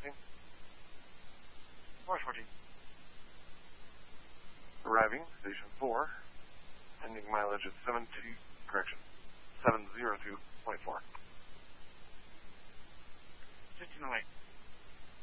connecting. March 14. Arriving, station 4. Ending mileage at 702.4. 1508.